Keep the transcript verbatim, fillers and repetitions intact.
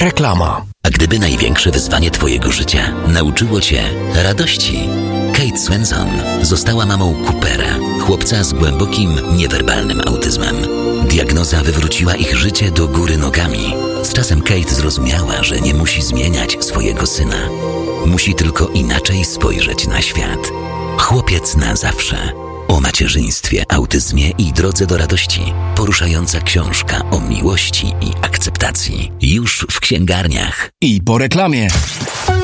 Reklama. A gdyby największe wyzwanie twojego życia nauczyło cię radości? Kate Swenson została mamą Coopera, chłopca z głębokim, niewerbalnym autyzmem. Diagnoza wywróciła ich życie do góry nogami. Z czasem Kate zrozumiała, że nie musi zmieniać swojego syna. Musi tylko inaczej spojrzeć na świat. Chłopiec na zawsze. O macierzyństwie, autyzmie i drodze do radości. Poruszająca książka o miłości i akceptacji. Już w księgarniach. I po reklamie.